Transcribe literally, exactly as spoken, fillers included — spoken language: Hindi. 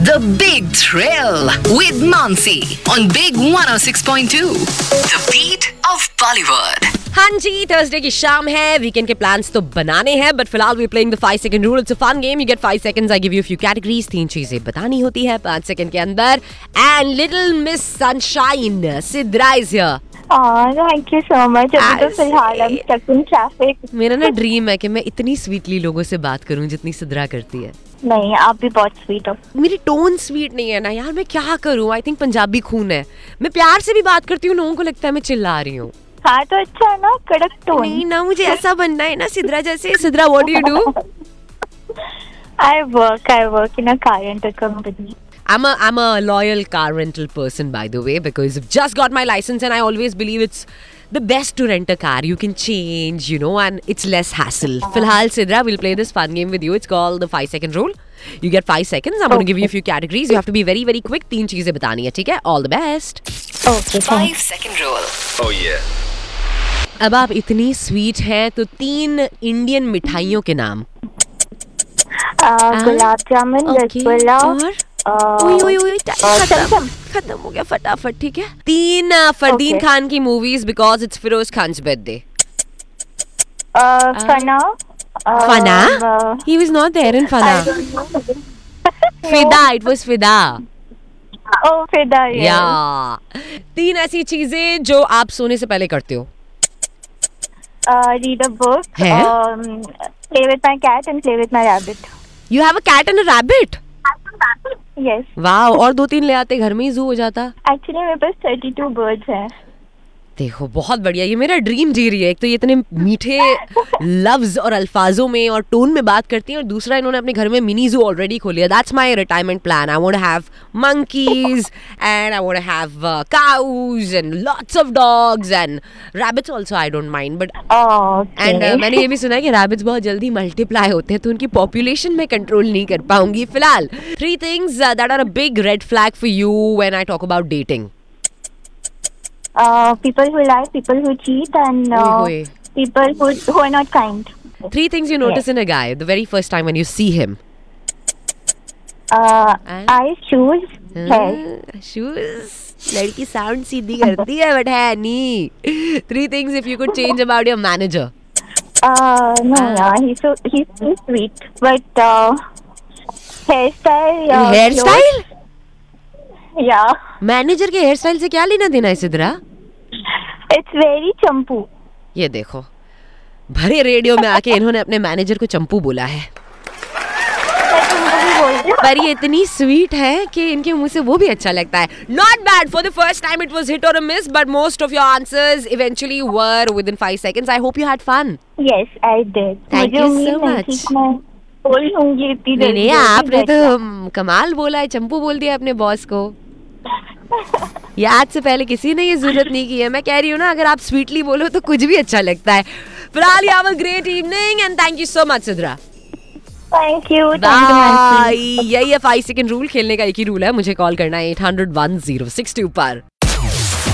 The Big Thrill with Mansi on Big one oh six point two. The Beat of Bollywood. हाँ जी, थर्सडे की शाम है, वीकेंड के प्लान्स तो बनाने हैं, बट फिलहाल we playing the five second rule. It's a fun game. You get five seconds. I give you few categories. तीन चीजें बतानी होती है पांच सेकंड के अंदर. And little miss sunshine Sidra is here. Thank you so much. अभी तो फिलहाल हम स्टक इन ट्रैफिक. मेरा ना ड्रीम है कि मैं इतनी स्वीटली लोगों से बात करूं जितनी सिद्रा करती है. नहीं, आप भी बहुत स्वीट हो. मेरी टोन स्वीट नहीं है ना यार, मैं क्या करूं. आई थिंक पंजाबी खून है. मैं प्यार से भी बात करती हूँ, लोगों को लगता है मैं चिल्ला रही हूँ. हाँ तो अच्छा है ना, कड़क टोन. नहीं ना, मुझे ऐसा बनना है ना सिद्रा जैसे. Sidra, what do you do? I work, I work in a car rental company. I'm a I'm a loyal car rental person, by the way, because I've just got my license and I always believe it's the best to rent a car. You can change, you know, and it's less hassle. Filhal, Sidra, we'll play this fun game with you. It's called the five second rule. You get five seconds. I'm going to give you a few categories. You have to be very, very quick. तीन चीजें बतानी है, ठीक है? All the best. Okay, Five second rule. Oh yeah. अब आप इतनी स्वीट हैं तो तीन इंडियन मिठाइयों के नाम. uh, गुलाब जामुन, रसगुल्ला और ओए ओए ओए खत्म खत्म हो गया फटाफट, ठीक है. तीन uh, फरदीन Okay. खान की movies because it's Firoz Khans birthday. Fanaa. Fanaa? He was not there in Fana. फिदा, it was फिदा. ओ फिदा. या तीन ऐसी चीजें जो आप सोने से पहले करते हो. Read a book. है? Um, play with my cat and play with my rabbit. You have a cat and a rabbit? Yes. वाह, और दो तीन ले आते, घर में ही जू हो जाता. Actually मेरे पास थर्टी टू birds हैं. देखो बहुत बढ़िया, ये मेरा ड्रीम जी रही है. एक तो ये इतने मीठे लफ्ज और अल्फाजों में और टोन में बात करती हैं, और दूसरा इन्होंने अपने घर में मिनी जू ऑलरेडी खोली है. That's my retirement plan. I want to have monkeys and I want to have uh, cows and lots of dogs and rabbits also. I don't mind, but Okay. and uh, मैंने ये भी सुना है कि rabbits बहुत जल्दी मल्टीप्लाई होते हैं, तो उनकी पॉपुलेशन में कंट्रोल नहीं कर पाऊंगी. फिलहाल three things uh, that are a big red flag for you when I talk about dating. Uh, people who lie, people who cheat, and uh, Oy, oy. people who who are not kind. Three things you notice in a guy the very first time when you see him. Uh, And? eyes, shoes, hair. Shoes. लड़की साउंड सीधी करती है बट है नहीं. Three things if you could change about your manager. Uh, no, yeah, he's so he's so sweet, but uh, hairstyle. Uh, hair style? clothes, Yeah, manager के हेयर स्टाइल से क्या लेना देना है सिद्रा? it's very champu. ये देखो, भरे रेडियो में आके इन्होंने अपने मैनेजर को चंपू बोला है. पर ये इतनी स्वीट है कि इनके मुंह से वो भी अच्छा लगता है. Not bad. For the first time it was hit or a miss, but most of your answers eventually were within five seconds. I hope you had fun. Yes, I did. Thank मुझे you उम्मीद so नहीं much. थी कि मैं बोल लूंगी इतनी नहीं जल्दी नहीं, जल्दी, आपने but तो yeah. हम्म, कमाल बोला है. चंपू बोल दिया अपने बॉस को. ये आज से पहले किसी ने ये जरूरत नहीं की है. मैं कह रही हूँ ना, अगर आप स्वीटली बोलो तो कुछ भी अच्छा लगता है. फिलहाल you have a great evening and thank you so much Sidra. Thank you. Thank you, bye. Nancy. यही है फाइव सेकंड रूल. खेलने का एक ही रूल है, मुझे कॉल करना है eight hundred one zero six to पर.